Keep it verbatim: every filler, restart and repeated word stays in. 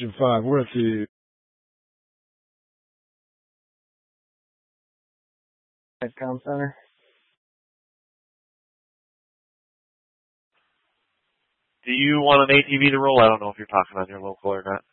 Oxygen five, we're at the... Com Center. Do you want an A T V to roll? I don't know if you're talking on your local or not.